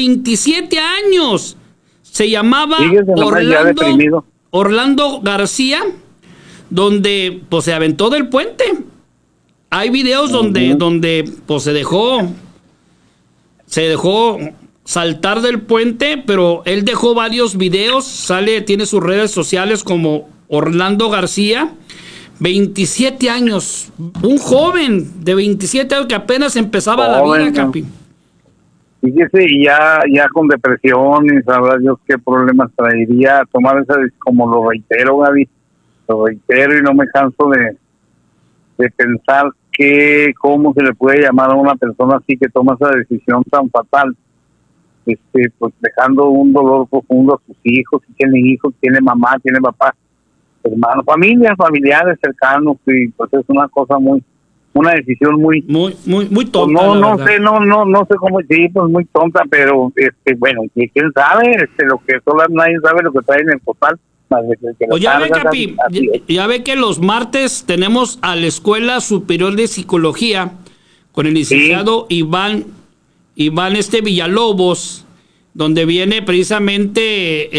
27 años. Se llamaba Orlando García, donde pues se aventó del puente. Hay videos donde pues se dejó saltar del puente, pero él dejó varios videos, tiene sus redes sociales como Orlando García. 27 años, un joven de 27 años que apenas empezaba la vida, Capi. Fíjese, y ya con depresión, y sabrá Dios qué problemas traería tomar esa, como lo reitero, Gaby, y no me canso de pensar cómo se le puede llamar a una persona así que toma esa decisión tan fatal, pues dejando un dolor profundo a sus hijos, si tiene hijos, tiene mamá, tiene papá, hermanos, familiares cercanos, y pues es una decisión muy tonta. Pues no sé cómo, sí, pues muy tonta, pero bueno, quién sabe, nadie sabe lo que trae en el costal. Capi, ya ve que los martes tenemos a la Escuela Superior de Psicología con el licenciado Iván Villalobos, donde viene precisamente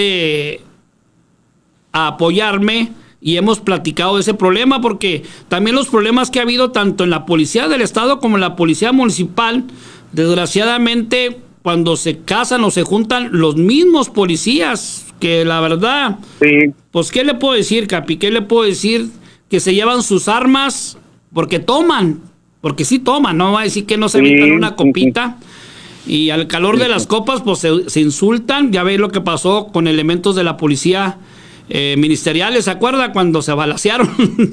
a apoyarme, y hemos platicado de ese problema, porque también los problemas que ha habido tanto en la policía del estado como en la policía municipal, desgraciadamente cuando se casan o se juntan los mismos policías, que la verdad, pues ¿qué le puedo decir, Capi? ¿Qué le puedo decir? Que se llevan sus armas porque toman, porque sí toman, no va a decir que no se avientan una copita. Y al calor de las copas, pues se insultan. Ya veis lo que pasó con elementos de la policía ministeriales, ¿se acuerda? Cuando se balacearon.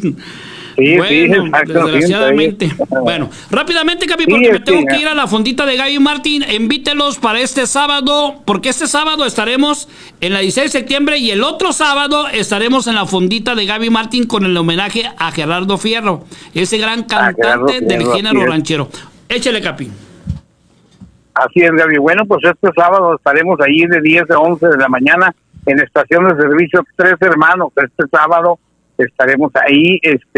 Desgraciadamente. Bueno, rápidamente, Capi, porque me tengo que ir a la fondita de Gaby Martín. Invítelos para este sábado, porque este sábado estaremos en la 16 de septiembre y el otro sábado estaremos en la fondita de Gaby Martín con el homenaje a Gerardo Fierro, ese gran cantante del género ranchero. Échale, Capi. Así es, Gaby. Bueno, pues este sábado estaremos ahí de 10 a 11 de la mañana en estación de servicio Tres Hermanos. Este sábado estaremos ahí,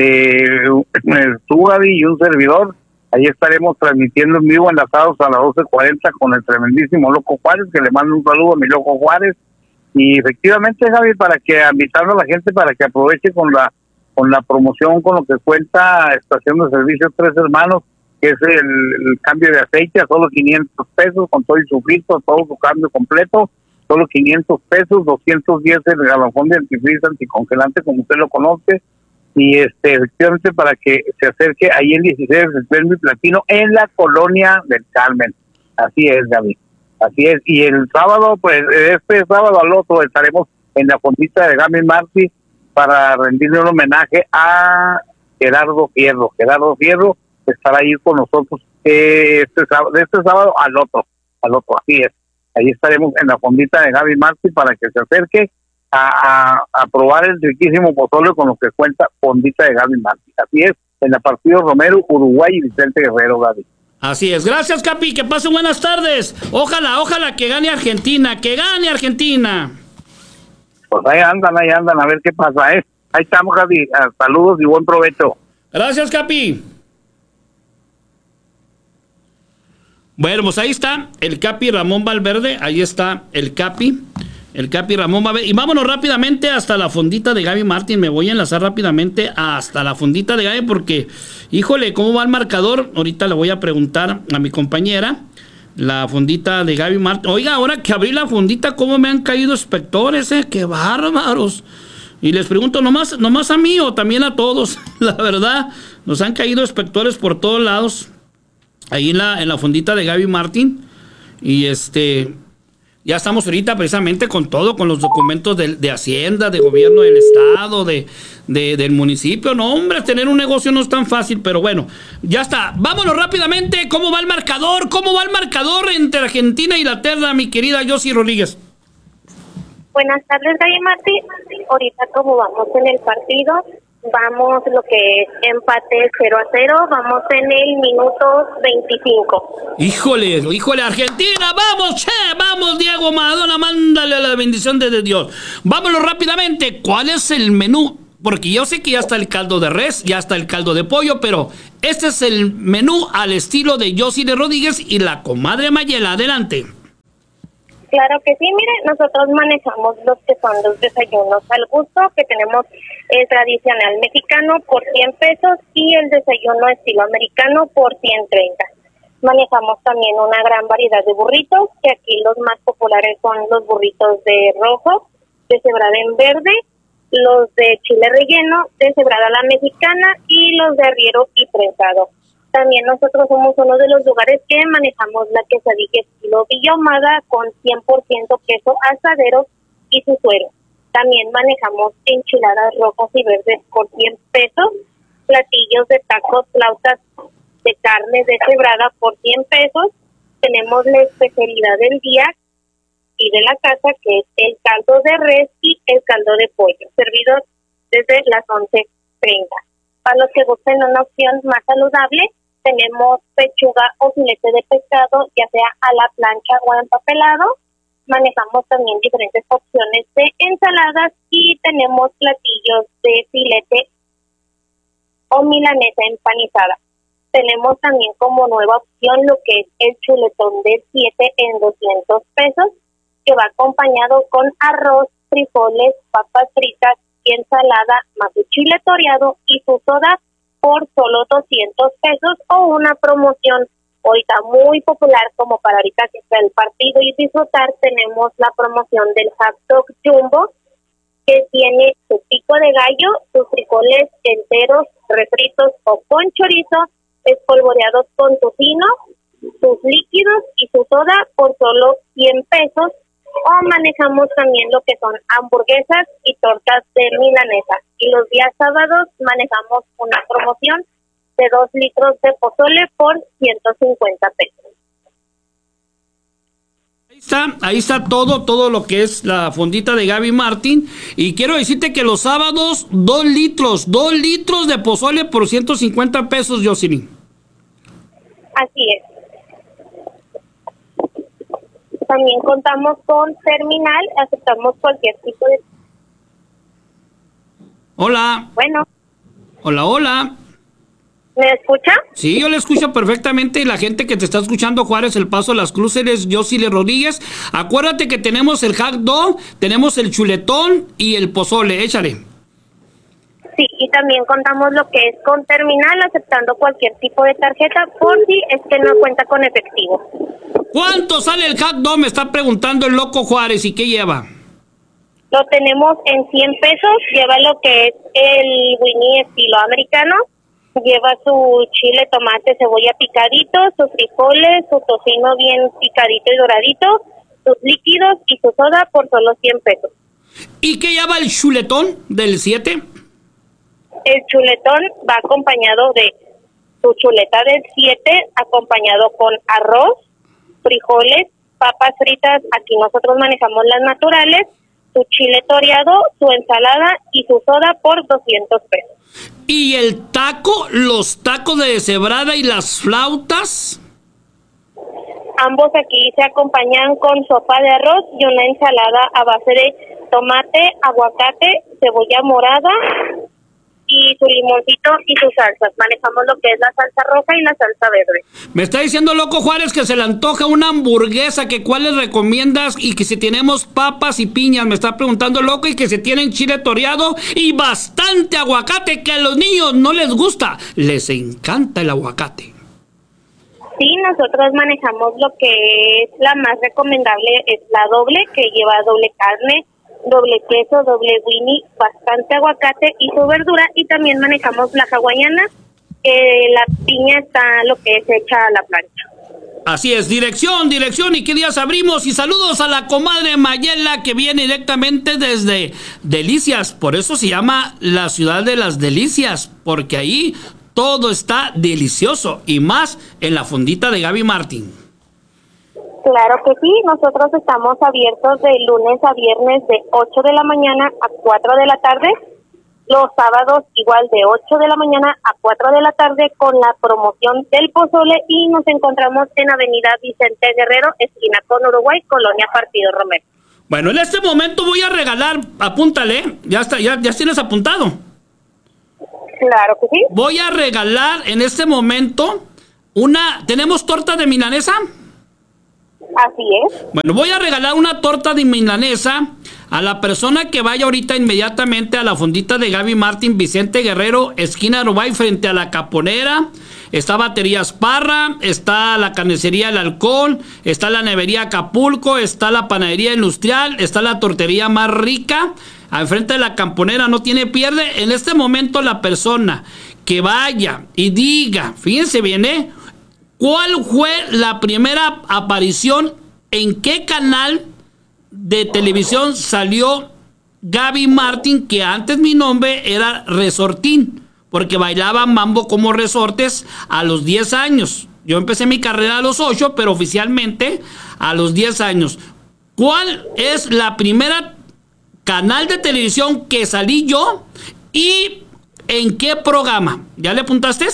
tú, Gaby, y un servidor. Ahí estaremos transmitiendo en vivo, enlazados a las 12:40 con el tremendísimo Loco Juárez, que le mando un saludo a mi Loco Juárez. Y efectivamente, Gaby, para que invitando a la gente para que aproveche con la promoción, con lo que cuenta estación de servicio Tres Hermanos, que es el cambio de aceite a solo 500 pesos, con todo y su filtro, todo su cambio completo, solo 500 pesos, 210 el galafón de antifreeze anticongelante, como usted lo conoce, y efectivamente para que se acerque ahí en 16 de septiembre Platino, en la colonia del Carmen. Así es, Gaby, así es. Y el sábado, pues este sábado al otro estaremos en la fondita de Gaby Martí para rendirle un homenaje a Gerardo Fierro. Gerardo Fierro estará ahí con nosotros de este sábado al otro, así es. Ahí estaremos en la fondita de Gaby Martí para que se acerque a probar el riquísimo pozole con lo que cuenta fondita de Gaby Martí. Así es, en la Partido Romero, Uruguay y Vicente Guerrero, Gaby. Así es. Gracias, Capi, que pasen buenas tardes. Ojalá que gane Argentina, Pues ahí andan, a ver qué pasa, Ahí estamos, Gaby. Saludos y buen provecho. Gracias, Capi. Bueno, pues ahí está el Capi Ramón Valverde, ahí está el Capi Ramón Valverde. Y vámonos rápidamente hasta la fondita de Gaby Martín. Me voy a enlazar rápidamente hasta la fondita de Gaby porque, híjole, ¿cómo va el marcador? Ahorita le voy a preguntar a mi compañera, la fondita de Gaby Martín. Oiga, ahora que abrí la fondita, ¿cómo me han caído espectadores, ¡Qué bárbaros! Y les pregunto, ¿nomás a mí o también a todos? La verdad, nos han caído espectadores por todos lados. Ahí en la fondita de Gaby Martín. Y ya estamos ahorita precisamente con todo, con los documentos de Hacienda, de gobierno del estado, del municipio. No, hombre, tener un negocio no es tan fácil, pero bueno, ya está. Vámonos rápidamente. ¿Cómo va el marcador? Entre Argentina e Inglaterra, mi querida Josie Rodríguez? Buenas tardes, Gaby Martín. Ahorita, ¿cómo vamos en el partido? Vamos lo que es empate 0-0, vamos en el minuto 25. Híjole, Argentina, vamos, Diego Maradona, mándale la bendición de Dios. Vámonos rápidamente, ¿cuál es el menú? Porque yo sé que ya está el caldo de res, ya está el caldo de pollo, pero este es el menú al estilo de Josie de Rodríguez y la comadre Mayela. Adelante. Claro que sí, mire, nosotros manejamos los que son los desayunos al gusto, que tenemos el tradicional mexicano por 100 pesos y el desayuno estilo americano por 130. Manejamos también una gran variedad de burritos, que aquí los más populares son los burritos de rojo, de cebrada en verde, los de chile relleno, de cebrada a la mexicana y los de arriero y prensado. También nosotros somos uno de los lugares que manejamos la quesadilla estilo Villa Ahumada con 100% queso asadero y su suero. También manejamos enchiladas rojas y verdes por 100 pesos, platillos de tacos, flautas de carne deshebrada por 100 pesos. Tenemos la especialidad del día y de la casa, que es el caldo de res y el caldo de pollo, servidos desde las 11:30. Para los que busquen una opción más saludable, tenemos pechuga o filete de pescado, ya sea a la plancha o empapelado. Manejamos también diferentes opciones de ensaladas y tenemos platillos de filete o milanesa empanizada. Tenemos también como nueva opción lo que es el chuletón de 7 en 200 pesos, que va acompañado con arroz, frijoles, papas fritas y ensalada, más un chile toreado y su soda por solo 200 pesos, o una promoción ahorita muy popular como para ahorita que está el partido y disfrutar. Tenemos la promoción del hot dog jumbo, que tiene su pico de gallo, sus frijoles enteros, refritos o con chorizo, espolvoreados con tocino, sus líquidos y su soda por solo 100 pesos. O manejamos también lo que son hamburguesas y tortas de milanesa. Y los días sábados manejamos una promoción de 2 litros de pozole por 150 pesos. Ahí está todo lo que es la fondita de Gaby Martín. Y quiero decirte que los sábados 2 litros de pozole por 150 pesos, Jocelyn. Así es. También contamos con terminal, aceptamos cualquier tipo de... Hola. Bueno. Hola. ¿Me escucha? Sí, yo le escucho perfectamente, y la gente que te está escuchando, Juárez, El Paso, Las Cruces, Jocelyn Rodríguez. Acuérdate que tenemos el hot dog, tenemos el chuletón y el pozole, échale. Sí, y también contamos lo que es con terminal, aceptando cualquier tipo de tarjeta, por si es que no cuenta con efectivo. ¿Cuánto sale el hot dog? Me está preguntando el loco Juárez. ¿Y qué lleva? Lo tenemos en 100 pesos. Lleva lo que es el Winnie estilo americano. Lleva su chile, tomate, cebolla picadito, sus frijoles, su tocino bien picadito y doradito, sus líquidos y su soda por solo 100 pesos. ¿Y qué lleva el chuletón del 7? El chuletón va acompañado de su chuleta del 7, acompañado con arroz, frijoles, papas fritas, aquí nosotros manejamos las naturales, su chile toreado, su ensalada y su soda por 200 pesos. ¿Y el taco, los tacos de deshebrada y las flautas? Ambos aquí se acompañan con sopa de arroz y una ensalada a base de tomate, aguacate, cebolla morada y su limoncito y sus salsas. Manejamos lo que es la salsa roja y la salsa verde. Me está diciendo loco Juárez que se le antoja una hamburguesa, que cuáles recomiendas, y que si tenemos papas y piñas, me está preguntando loco, y que si tienen chile toreado y bastante aguacate, que a los niños no les gusta, les encanta el aguacate. Sí, nosotros manejamos lo que es la más recomendable, es la doble, que lleva doble carne, doble queso, doble Winnie, bastante aguacate y su verdura. Y también manejamos la hawaiana, que la piña está lo que es hecha a la plancha. Así es, dirección, ¿y qué días abrimos? Y saludos a la comadre Mayela, que viene directamente desde Delicias. Por eso se llama la ciudad de las delicias, porque ahí todo está delicioso, y más en la fondita de Gaby Martín. Claro que sí, nosotros estamos abiertos de lunes a viernes de 8 de la mañana a 4 de la tarde, los sábados igual de 8 de la mañana a 4 de la tarde con la promoción del pozole, y nos encontramos en Avenida Vicente Guerrero, esquina con Uruguay, Colonia Partido Romero. Bueno, en este momento voy a regalar, apúntale, ya tienes apuntado. Claro que sí. Voy a regalar en este momento ¿tenemos torta de milanesa? Así es. Bueno, voy a regalar una torta de milanesa a la persona que vaya ahorita inmediatamente a la fondita de Gaby Martín, Vicente Guerrero, esquina Arubay, frente a la Caponera. Está Baterías Parra, está la carnicería El Halcón, está la nevería Acapulco, está la panadería industrial, está la tortería más rica. Al frente de la Camponera, no tiene pierde. En este momento la persona que vaya y diga, fíjense bien, ¿cuál fue la primera aparición? ¿En qué canal de televisión salió Gaby Martín? Que antes mi nombre era Resortín, porque bailaba mambo como resortes a los 10 años. Yo empecé mi carrera a los 8, pero oficialmente a los 10 años. ¿Cuál es la primera canal de televisión que salí yo y en qué programa? ¿Ya le apuntaste?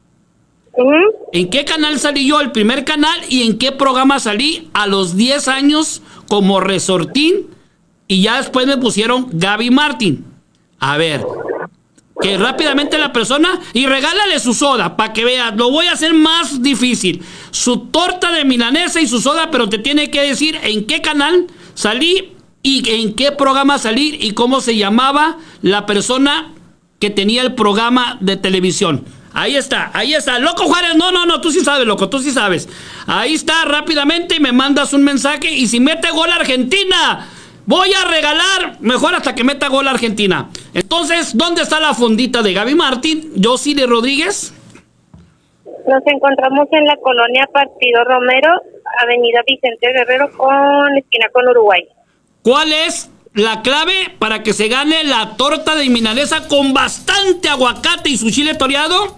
¿En qué canal salí yo? El primer canal. ¿Y en qué programa salí a los 10 años como Resortín? Y ya después me pusieron Gaby Martín. A ver, que rápidamente la persona, y regálale su soda para que veas. Lo voy a hacer más difícil. Su torta de milanesa y su soda, pero te tiene que decir en qué canal salí y en qué programa salí y cómo se llamaba la persona que tenía el programa de televisión. Ahí está. Loco Juárez, no, tú sí sabes, loco, tú sí sabes. Ahí está, rápidamente, y me mandas un mensaje. Y si mete gol Argentina, voy a regalar, mejor hasta que meta gol Argentina. Entonces, ¿dónde está la fondita de Gaby Martín? Yosile Rodríguez. Nos encontramos en la colonia Partido Romero, avenida Vicente Guerrero, esquina con Uruguay. ¿Cuál es la clave para que se gane la torta de milanesa con bastante aguacate y su chile toreado?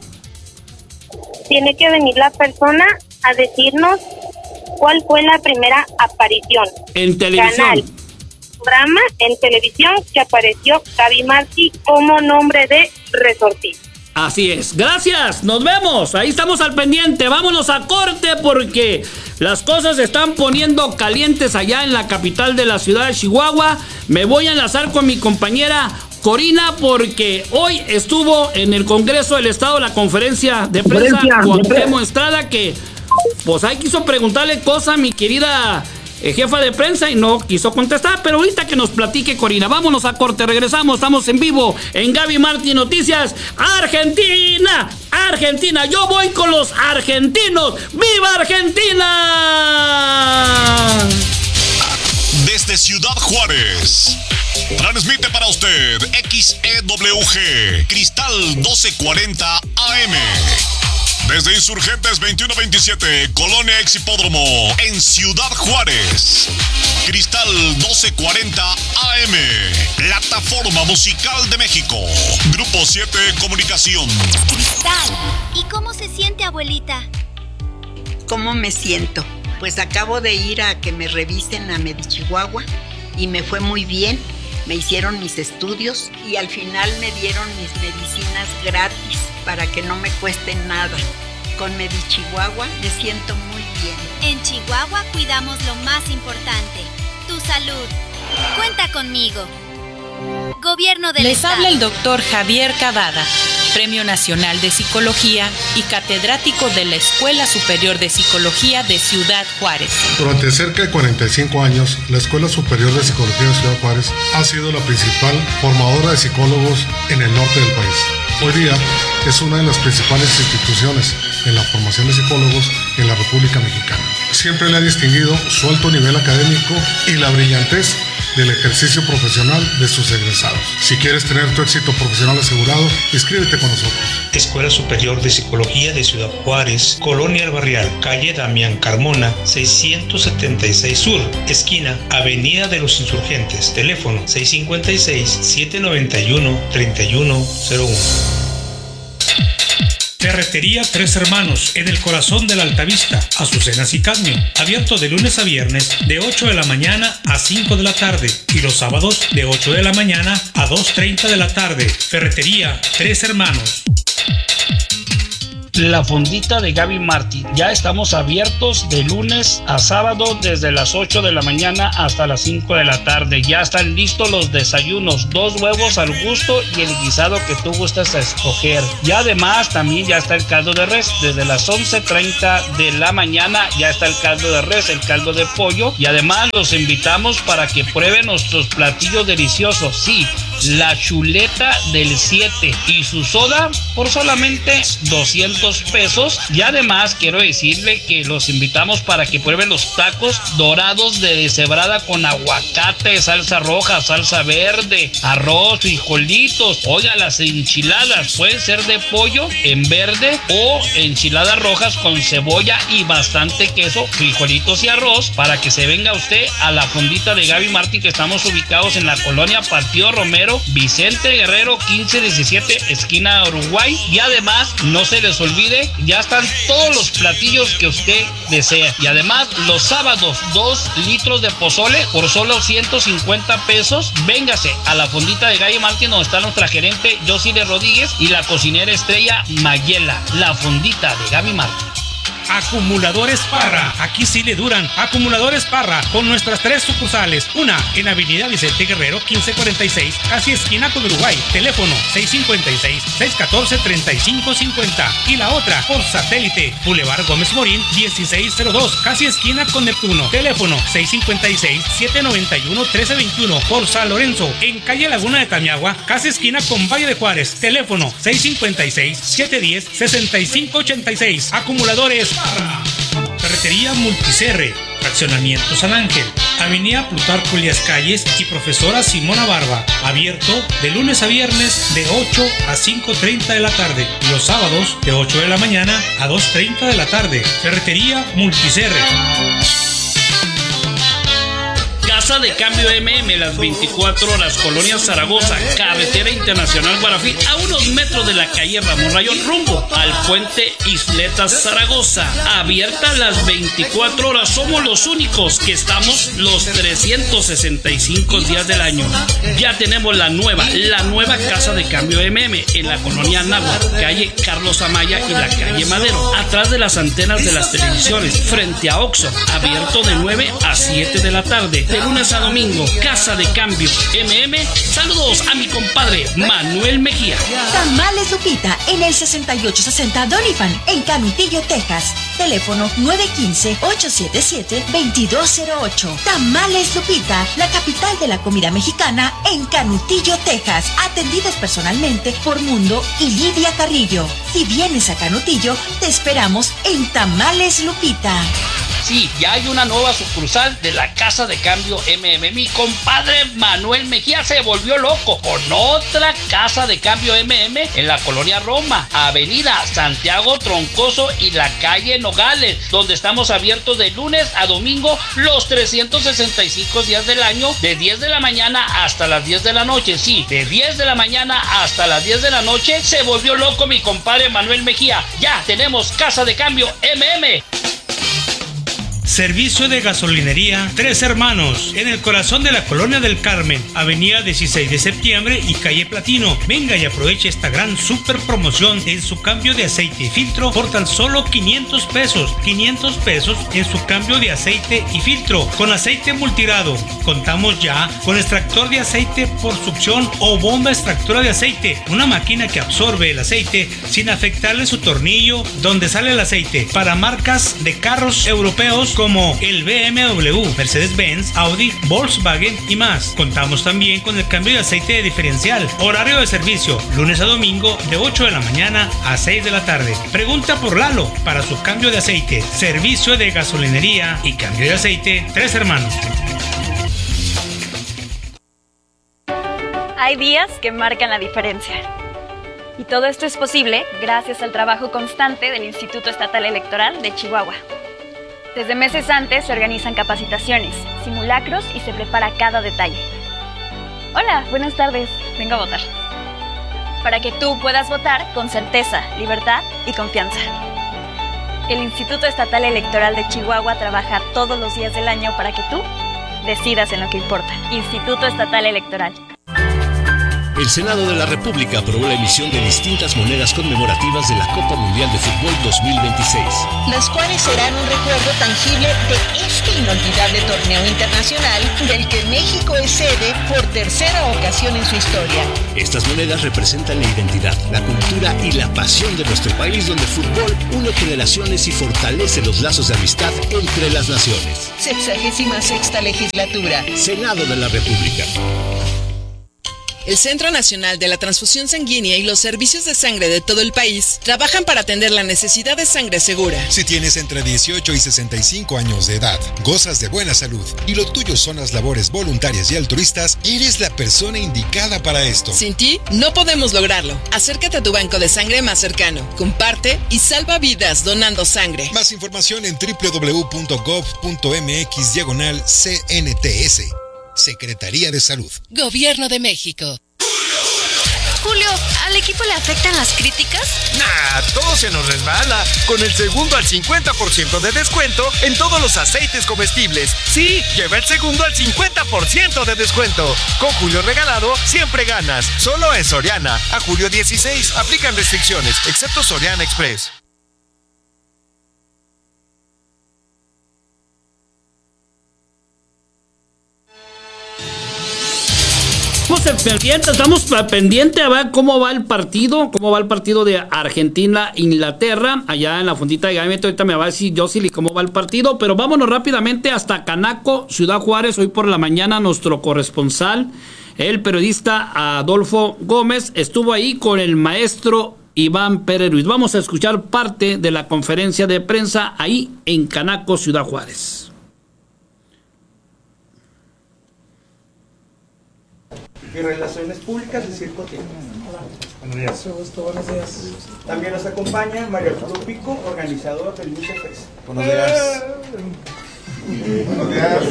Tiene que venir la persona a decirnos cuál fue la primera aparición. En televisión. Canal, programa en televisión que apareció Gaby Martín como nombre de Resortín. Así es. Gracias. Nos vemos. Ahí estamos al pendiente. Vámonos a corte porque las cosas se están poniendo calientes allá en la capital de la ciudad de Chihuahua. Me voy a enlazar con mi compañera Corina porque hoy estuvo en el Congreso del Estado la conferencia de prensa Cuauhtémoc Estrada, que pues ahí quiso preguntarle cosas a mi querida jefa de prensa y no quiso contestar, pero ahorita que nos platique Corina. Vámonos a corte, regresamos, estamos en vivo en Gaby Martín Noticias. Argentina, yo voy con los argentinos. ¡Viva Argentina! Desde Ciudad Juárez, transmite para usted XEWG Cristal 1240 AM. Desde Insurgentes 2127, Colonia Exhipódromo, en Ciudad Juárez. Cristal 1240 AM, Plataforma Musical de México. Grupo 7 Comunicación. Cristal, ¿y cómo se siente, abuelita? ¿Cómo me siento? Pues acabo de ir a que me revisen a Medichihuahua y me fue muy bien. Me hicieron mis estudios y al final me dieron mis medicinas gratis para que no me cueste nada. Con Medichihuahua me siento muy bien. En Chihuahua cuidamos lo más importante, tu salud. Cuenta conmigo. Gobierno del Estado. Les habla el doctor Javier Cavada, Premio Nacional de Psicología y catedrático de la Escuela Superior de Psicología de Ciudad Juárez. Durante cerca de 45 años, la Escuela Superior de Psicología de Ciudad Juárez ha sido la principal formadora de psicólogos en el norte del país. Hoy día es una de las principales instituciones en la formación de psicólogos en la República Mexicana. Siempre le ha distinguido su alto nivel académico y la brillantez del ejercicio profesional de sus egresados. Si quieres tener tu éxito profesional asegurado, inscríbete con nosotros. Escuela Superior de Psicología de Ciudad Juárez, Colonia El Barrial, calle Damián Carmona, 676 Sur, esquina Avenida de los Insurgentes, teléfono 656-791-3101. Ferretería Tres Hermanos, en el corazón de la Altavista, Azucenas y Cadmio, abierto de lunes a viernes de 8 de la mañana a 5 de la tarde y los sábados de 8 de la mañana a 2:30 de la tarde. Ferretería Tres Hermanos. La Fondita de Gaby Martín. Ya estamos abiertos de lunes a sábado desde las 8 de la mañana hasta las 5 de la tarde. Ya están listos los desayunos, 2 huevos al gusto y el guisado que tú gustas a escoger. Y además también ya está el caldo de res. Desde las 11:30 de la mañana ya está el caldo de res, el caldo de pollo. Y además los invitamos para que prueben nuestros platillos deliciosos. Sí, la chuleta del 7 y su soda por solamente 200 pesos. Y además quiero decirle que los invitamos para que prueben los tacos dorados de deshebrada con aguacate, salsa roja, salsa verde, arroz, frijolitos. Oiga, las enchiladas pueden ser de pollo en verde o enchiladas rojas con cebolla y bastante queso, frijolitos y arroz, para que se venga usted a la Fondita de Gaby Martín, que estamos ubicados en la colonia Partido Romero, Vicente Guerrero 1517, esquina Uruguay. Y además no se les olvide, ya están todos los platillos que usted desea. Y además los sábados 2 litros de pozole por solo 150 pesos. Véngase a la Fondita de Gaby Martín, donde está nuestra gerente Josile Rodríguez y la cocinera estrella Mayela. La Fondita de Gaby Martín. Acumuladores Parra, aquí sí le duran. Acumuladores Parra, con nuestras 3 sucursales. Una en Avenida Vicente Guerrero 1546, casi esquina con Uruguay, teléfono 656-614-3550. Y la otra por satélite, Boulevard Gómez Morín 1602, casi esquina con Neptuno, teléfono 656-791-1321. Por San Lorenzo, en calle Laguna de Tamiagua, casi esquina con Valle de Juárez, teléfono 656-710-6586. Acumuladores Parra. Ferretería Multicerre, Fraccionamiento San Ángel, Avenida Plutarco Elías Calles y Profesora Simona Barba. Abierto de lunes a viernes de 8 a 5:30 de la tarde. Y los sábados de 8 de la mañana a 2:30 de la tarde. Ferretería Multicerre. Casa de Cambio MM, las 24 horas, Colonia Zaragoza, Carretera Internacional Guarafí, a unos metros de la calle Ramón Rayón, rumbo al puente Isletas Zaragoza. Abierta las 24 horas, somos los únicos que estamos los 365 días del año. Ya tenemos la nueva Casa de Cambio MM en la Colonia Anáhuac, calle Carlos Amaya y la calle Madero, atrás de las antenas de las televisiones, frente a Oxxo. Abierto de 9 a 7 de la tarde. De lunes a domingo, Casa de Cambio MM. Saludos a mi compadre Manuel Mejía. Tamales Lupita en el 6860 Doniphan en Canutillo, Texas. Teléfono 915-877-2208. Tamales Lupita, la capital de la comida mexicana en Canutillo, Texas. Atendidos personalmente por Mundo y Lidia Carrillo. Si vienes a Canutillo, te esperamos en Tamales Lupita. Sí, ya hay una nueva sucursal de la Casa de Cambio MM. Mi compadre Manuel Mejía se volvió loco con otra Casa de Cambio MM en la Colonia Roma, Avenida Santiago Troncoso y la calle Nogales, donde estamos abiertos de lunes a domingo los 365 días del año, de 10 de la mañana hasta las 10 de la noche. Sí, de 10 de la mañana hasta las 10 de la noche. Se volvió loco mi compadre Manuel Mejía. Ya tenemos Casa de Cambio MM. Servicio de gasolinería Tres Hermanos, en el corazón de la Colonia del Carmen, Avenida 16 de Septiembre y calle Platino. Venga y aproveche esta gran super promoción en su cambio de aceite y filtro por tan solo 500 pesos. 500 pesos en su cambio de aceite y filtro con aceite multirado. Contamos ya con extractor de aceite por succión o bomba extractora de aceite, una máquina que absorbe el aceite sin afectarle su tornillo donde sale el aceite, para marcas de carros europeos como el BMW, Mercedes-Benz, Audi, Volkswagen y más. Contamos también con el cambio de aceite de diferencial. Horario de servicio, lunes a domingo de 8 de la mañana a 6 de la tarde. Pregunta por Lalo para su cambio de aceite. Servicio de gasolinería y cambio de aceite Tres Hermanos. Hay días que marcan la diferencia. Y todo esto es posible gracias al trabajo constante del Instituto Estatal Electoral de Chihuahua. Desde meses antes se organizan capacitaciones, simulacros y se prepara cada detalle. Hola, buenas tardes, vengo a votar. Para que tú puedas votar con certeza, libertad y confianza. El Instituto Estatal Electoral de Chihuahua trabaja todos los días del año para que tú decidas en lo que importa. Instituto Estatal Electoral. El Senado de la República aprobó la emisión de distintas monedas conmemorativas de la Copa Mundial de Fútbol 2026. Las cuales serán un recuerdo tangible de este inolvidable torneo internacional del que México es sede por tercera ocasión en su historia. Estas monedas representan la identidad, la cultura y la pasión de nuestro país, donde el fútbol une generaciones y fortalece los lazos de amistad entre las naciones. 66ª legislatura. Senado de la República. El Centro Nacional de la Transfusión Sanguínea y los servicios de sangre de todo el país trabajan para atender la necesidad de sangre segura. Si tienes entre 18 y 65 años de edad, gozas de buena salud y lo tuyo son las labores voluntarias y altruistas, eres la persona indicada para esto. Sin ti, no podemos lograrlo. Acércate a tu banco de sangre más cercano, comparte y salva vidas donando sangre. Más información en www.gov.mx/CNTS. Secretaría de Salud. Gobierno de México. Julio, ¿al equipo le afectan las críticas? Nah, todo se nos resbala. Con el segundo al 50% de descuento en todos los aceites comestibles. Sí, lleva el segundo al 50% de descuento. Con Julio regalado, siempre ganas. Solo en Soriana. A julio 16, aplican restricciones, excepto Soriana Express. Estamos pendientes a ver cómo va el partido de Argentina-Inglaterra, allá en la fondita de Gaby. Ahorita me va a decir Josely cómo va el partido, pero vámonos rápidamente hasta Canaco, Ciudad Juárez. Hoy por la mañana nuestro corresponsal, el periodista Adolfo Gómez, estuvo ahí con el maestro Iván Pérez Ruiz. Vamos a escuchar parte de la conferencia de prensa ahí en Canaco, Ciudad Juárez. Y Relaciones Públicas de Circo Tiempo. Buenos días. Buenos días. También nos acompaña Mario Arturo Pico, organizador del Mucha Fest. Buenos días. Buenos días.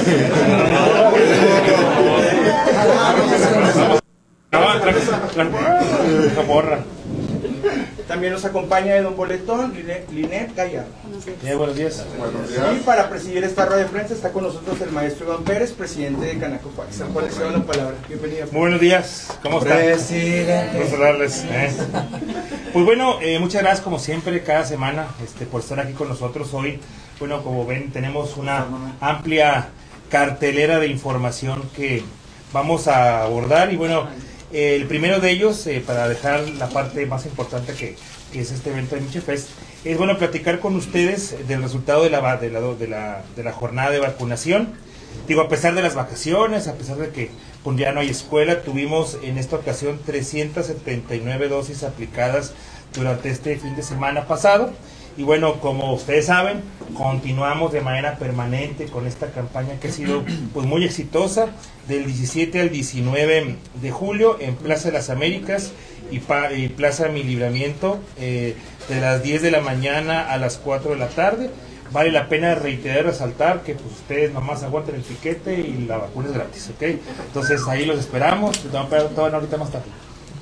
También nos acompaña Don Boletón, Linet Gallardo. Buenos días. Y para presidir esta rueda de prensa está con nosotros el maestro Iván Pérez, presidente de Canaco Juárez. Al cual le cedo la palabra. Bienvenido. Muy buenos días. ¿Cómo están? Presidente. Vamos a darles. Pues bueno, muchas gracias como siempre cada semana por estar aquí con nosotros hoy. Bueno, como ven, tenemos una amplia cartelera de información que vamos a abordar y bueno, el primero de ellos, para dejar la parte más importante que es este evento de Mucha Fest, es bueno platicar con ustedes del resultado de la jornada de vacunación. Digo, a pesar de las vacaciones, a pesar de que pues, ya no hay escuela, tuvimos en esta ocasión 379 dosis aplicadas durante este fin de semana pasado. Y bueno, como ustedes saben, continuamos de manera permanente con esta campaña que ha sido pues muy exitosa, del 17 al 19 de julio en Plaza de las Américas y Plaza Mi Libramiento, de las 10 de la mañana a las 4 de la tarde. Vale la pena reiterar y resaltar que pues ustedes nomás aguanten el piquete y la vacuna es gratis, ¿ok? Entonces ahí los esperamos, todavía ahorita más tarde.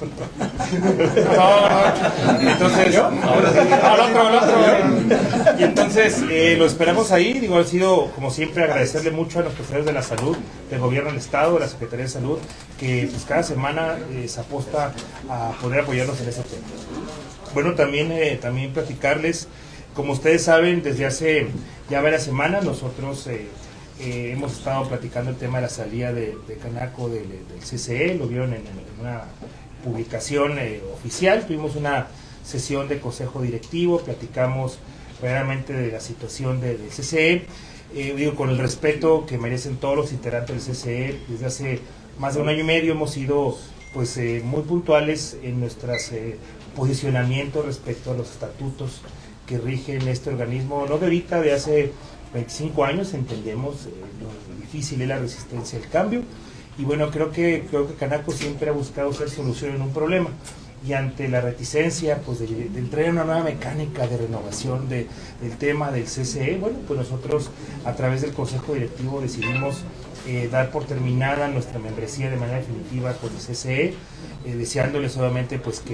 Entonces, al otro. Y entonces lo esperamos ahí. Digo, ha sido como siempre agradecerle mucho a los profesionales de la salud, del gobierno del estado, de la Secretaría de Salud, que pues cada semana se aposta a poder apoyarnos en ese tema. Bueno, también platicarles, como ustedes saben, desde hace ya varias semanas nosotros hemos estado platicando el tema de la salida de Canaco del CCE, lo vieron en una publicación oficial. Tuvimos una sesión de consejo directivo, platicamos verdaderamente de la situación del CCE, digo, con el respeto que merecen todos los integrantes del CCE. Desde hace más de un año y medio hemos sido pues muy puntuales en nuestros posicionamientos respecto a los estatutos que rigen este organismo, no de ahorita, de hace 25 años. Entendemos lo difícil es la resistencia al cambio. Y bueno, creo que Canaco siempre ha buscado ser solución en un problema, y ante la reticencia pues de entrar en una nueva mecánica de renovación del tema del CCE, bueno, pues nosotros a través del Consejo Directivo decidimos dar por terminada nuestra membresía de manera definitiva con el CCE, deseándoles obviamente pues que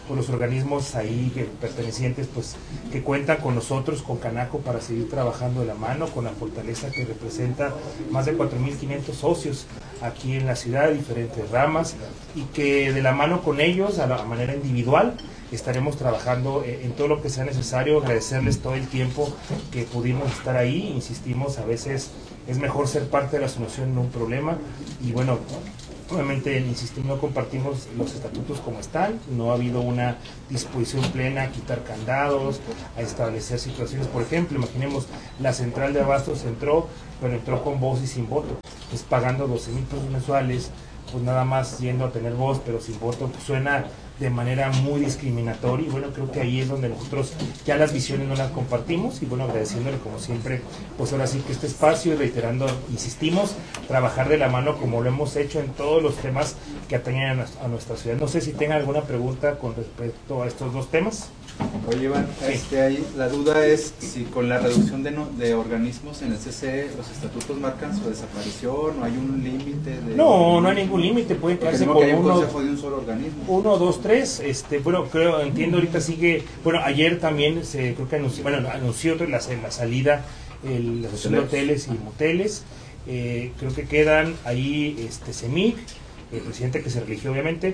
por los organismos ahí pertenecientes, pues que cuentan con nosotros, con Canaco, para seguir trabajando de la mano, con la fortaleza que representa más de 4.500 socios aquí en la ciudad, de diferentes ramas, y que de la mano con ellos, a la manera individual, estaremos trabajando en todo lo que sea necesario. Agradecerles todo el tiempo que pudimos estar ahí. Insistimos, a veces es mejor ser parte de la solución, no un problema, y bueno, obviamente, insistimos, no compartimos los estatutos como están, no ha habido una disposición plena a quitar candados, a establecer situaciones. Por ejemplo, imaginemos, la central de abastos entró, pero entró con voz y sin voto, pues pagando 12,000 pesos mensuales, pues nada más yendo a tener voz, pero sin voto, pues suena de manera muy discriminatoria, y bueno, creo que ahí es donde nosotros ya las visiones no las compartimos, y bueno, agradeciéndole como siempre, pues ahora sí que este espacio, y reiterando, insistimos, trabajar de la mano como lo hemos hecho en todos los temas que atañen a nuestra ciudad. No sé si tenga alguna pregunta con respecto a estos dos temas. Oye, Iván, ahí la duda es si con la reducción de organismos en el CCE los estatutos marcan su desaparición, o hay un límite de... No hay ningún límite, pueden quedarse con un consejo de un solo organismo. 1, 2, 3, bueno, entiendo, ahorita sigue, bueno, ayer también creo que anunció la salida, la asociación de hoteles y moteles, creo que quedan ahí CEMIC, el presidente que se religió obviamente,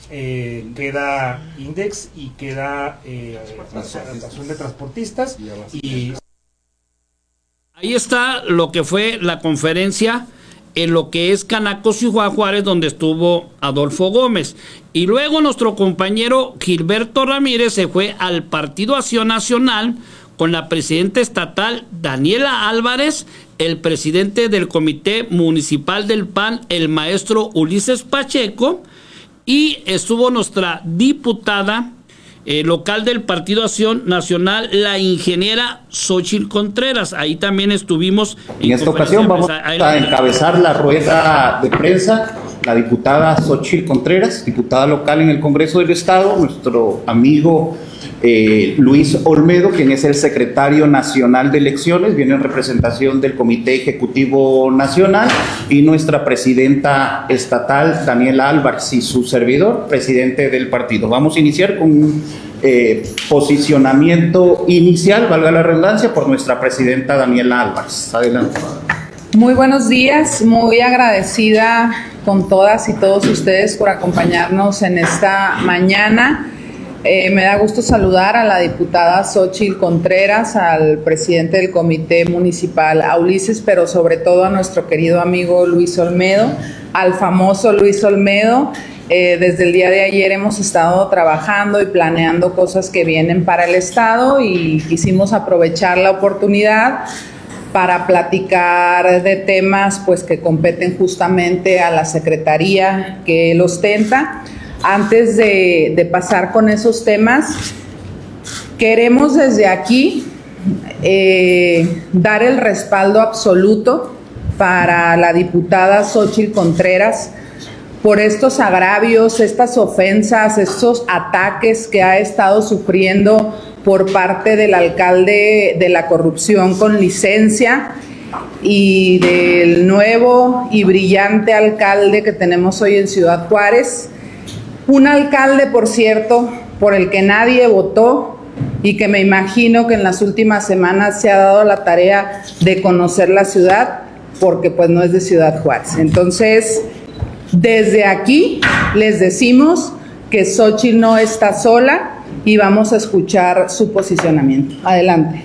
queda Index y queda Asociación de Transportistas, y ahí está lo que fue la conferencia en lo que es Canaco Ciudad Juárez, donde estuvo Adolfo Gómez, y luego nuestro compañero Gilberto Ramírez se fue al Partido Acción Nacional con la presidenta estatal Daniela Álvarez, el presidente del Comité Municipal del PAN, el maestro Ulises Pacheco, y estuvo nuestra diputada local del Partido Acción Nacional, la ingeniera Xóchitl Contreras. Ahí también estuvimos. En esta ocasión vamos a encabezar la rueda de prensa la diputada Xóchitl Contreras, diputada local en el Congreso del Estado, nuestro amigo Luis Olmedo, quien es el secretario nacional de elecciones, viene en representación del Comité Ejecutivo Nacional, y nuestra presidenta estatal, Daniela Álvarez, y su servidor, presidente del partido. Vamos a iniciar con un posicionamiento inicial, valga la redundancia, por nuestra presidenta Daniela Álvarez. Adelante. Muy buenos días, muy agradecida con todas y todos ustedes por acompañarnos en esta mañana. Me da gusto saludar a la diputada Xóchitl Contreras, al presidente del Comité Municipal, a Ulises, pero sobre todo a nuestro querido amigo Luis Olmedo, al famoso Luis Olmedo. Desde el día de ayer hemos estado trabajando y planeando cosas que vienen para el Estado, y quisimos aprovechar la oportunidad para platicar de temas pues que competen justamente a la secretaría que él ostenta. Antes de pasar con esos temas, queremos desde aquí dar el respaldo absoluto para la diputada Xóchitl Contreras por estos agravios, estas ofensas, estos ataques que ha estado sufriendo por parte del alcalde de la corrupción con licencia y del nuevo y brillante alcalde que tenemos hoy en Ciudad Juárez. Un alcalde, por cierto, por el que nadie votó y que me imagino que en las últimas semanas se ha dado la tarea de conocer la ciudad, porque pues no es de Ciudad Juárez. Entonces, desde aquí les decimos que Xóchitl no está sola y vamos a escuchar su posicionamiento. Adelante.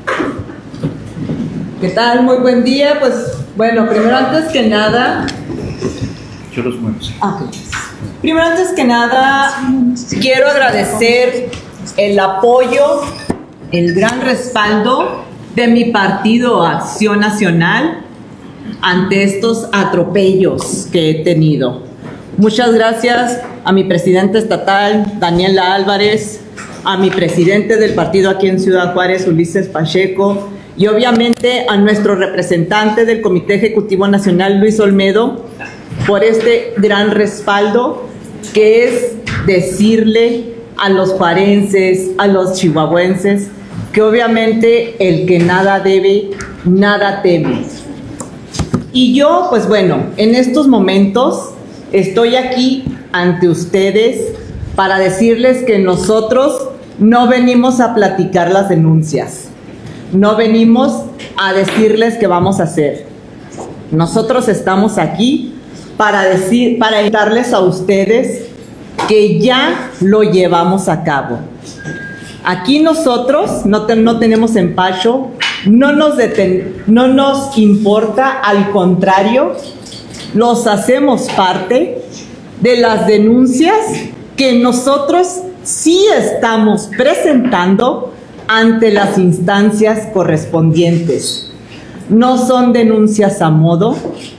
¿Qué tal? Muy buen día. Pues bueno, primero antes que nada... Yo los muevo. Primero, antes que nada, quiero agradecer el apoyo, el gran respaldo de mi partido Acción Nacional ante estos atropellos que he tenido. Muchas gracias a mi presidente estatal, Daniela Álvarez, a mi presidente del partido aquí en Ciudad Juárez, Ulises Pacheco, y obviamente a nuestro representante del Comité Ejecutivo Nacional, Luis Olmedo, por este gran respaldo, que es decirle a los juarenses, a los chihuahuenses, que obviamente el que nada debe, nada teme. Y yo, pues bueno, en estos momentos estoy aquí ante ustedes para decirles que nosotros no venimos a platicar las denuncias, no venimos a decirles qué vamos a hacer. Nosotros estamos aquí para darles a ustedes que ya lo llevamos a cabo. Aquí nosotros no tenemos empacho, no nos importa, al contrario, los hacemos parte de las denuncias que nosotros sí estamos presentando ante las instancias correspondientes. No son denuncias a modo,